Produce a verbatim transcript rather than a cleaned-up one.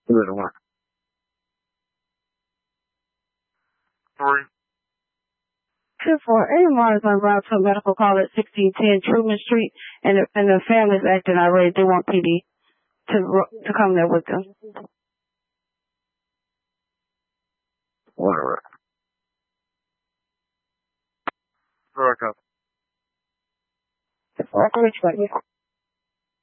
Two to one. Three. Two four eight Mars on route to a medical call at sixteen ten Truman Street, and the, and the family's acting irate. They want P D to to come there with them. Whatever. Here I go. I'll reach back.